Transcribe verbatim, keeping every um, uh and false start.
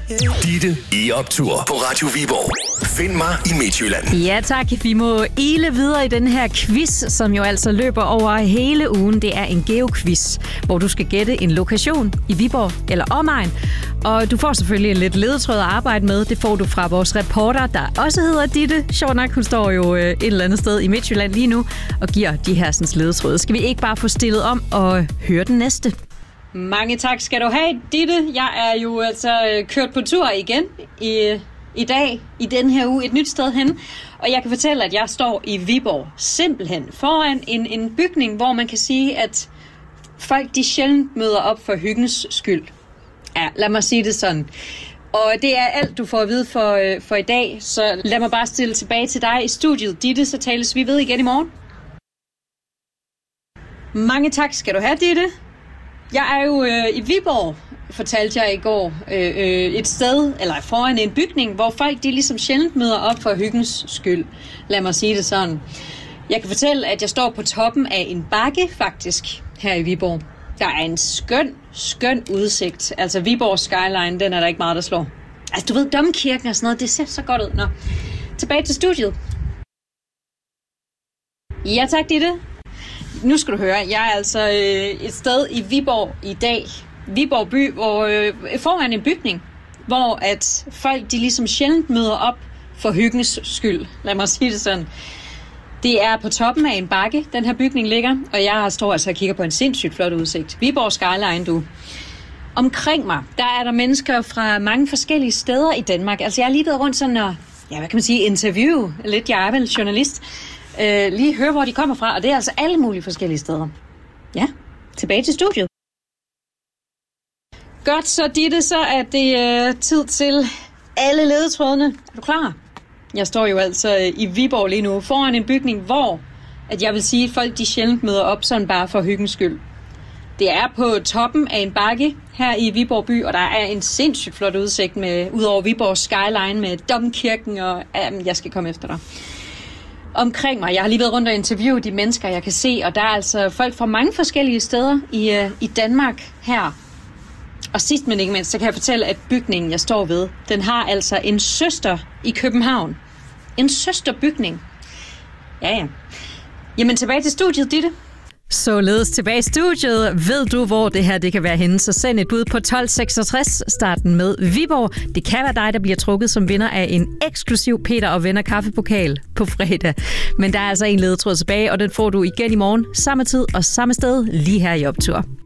Ditte i optur på Radio Viborg. Find mig i Midtjylland. Ja tak, vi må ile videre i den her quiz, som jo altså løber over hele ugen. Det er en geoquiz, hvor du skal gætte en lokation i Viborg eller omegn. Og du får selvfølgelig en lidt ledetråd at arbejde med. Det får du fra vores reporter, der også hedder Ditte. Sjovt nok, hun står jo øh, et eller andet sted i Midtjylland lige nu og giver de her sådan, ledetråde. Skal vi ikke bare få stillet om og høre den næste? Mange tak skal du have, Ditte. Jeg er jo altså kørt på tur igen i, i dag, i den her uge, et nyt sted hen. Og jeg kan fortælle, at jeg står i Viborg, simpelthen foran en, en bygning, hvor man kan sige, at folk de sjældent møder op for hyggens skyld. Ja, lad mig sige det sådan. Og det er alt, du får at vide for, for i dag. Så lad mig bare stille tilbage til dig i studiet, Ditte, så tales vi ved igen i morgen. Mange tak skal du have, Ditte. Jeg er jo øh, i Viborg, fortalte jeg i går, øh, øh, et sted, eller foran en bygning, hvor folk de ligesom sjældent møder op for hyggens skyld. Lad mig sige det sådan. Jeg kan fortælle, at jeg står på toppen af en bakke, faktisk, her i Viborg. Der er en skøn, skøn udsigt. Altså Viborg Skyline, den er der ikke meget, der slår. Altså du ved, Domkirken og sådan noget, det ser så godt ud. Nå, tilbage til studiet. Ja tak, Ditte. Nu skal du høre, jeg er altså øh, et sted i Viborg i dag. Viborg by, hvor øh, foran en bygning, hvor at folk de ligesom sjældent møder op for hyggens skyld. Lad mig sige det sådan. Det er på toppen af en bakke, den her bygning ligger, og jeg står altså og kigger på en sindssygt flot udsigt. Viborg Skyline, du. Omkring mig, der er der mennesker fra mange forskellige steder i Danmark. Altså jeg har lige været rundt sådan og, ja hvad kan man sige, interview lidt, jeg er vel journalist. Øh, lige høre, hvor de kommer fra, og det er altså alle mulige forskellige steder. Ja, tilbage til studiet. Godt, så Ditte, så er det øh, tid til alle ledetrådene. Er du klar? Jeg står jo altså i Viborg lige nu, foran en bygning, hvor at jeg vil sige, at folk de sjældent møder op sådan bare for hyggens skyld. Det er på toppen af en bakke her i Viborg by, og der er en sindssygt flot udsigt med, ud over Viborg Skyline med Domkirken, og øh, jeg skal komme efter dig. Omkring mig. Jeg har lige været rundt og interviewet de mennesker, jeg kan se, og der er altså folk fra mange forskellige steder i, uh, i Danmark her. Og sidst men ikke mindst, så kan jeg fortælle, at bygningen, jeg står ved, den har altså en søster i København. En søsterbygning. Ja, ja. Jamen tilbage til studiet, Ditte. Således tilbage i studiet. Ved du, hvor det her det kan være henne, så send et bud på tolv seksogtres, starten med Viborg. Det kan være dig, der bliver trukket som vinder af en eksklusiv Peter og Venner kaffepokal på fredag. Men der er altså en ledetråd tilbage, og den får du igen i morgen, samme tid og samme sted, lige her i Optur.